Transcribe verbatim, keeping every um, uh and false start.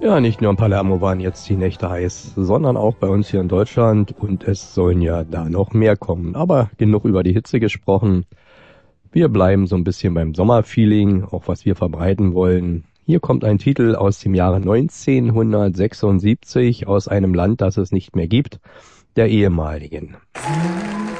Ja, nicht nur in Palermo waren jetzt die Nächte heiß, sondern auch bei uns hier in Deutschland und es sollen ja da noch mehr kommen. Aber genug über die Hitze gesprochen. Wir bleiben so ein bisschen beim Sommerfeeling, auch was wir verbreiten wollen. Hier kommt ein Titel aus dem Jahre neunzehnhundertsechsundsiebzig aus einem Land, das es nicht mehr gibt, der ehemaligen.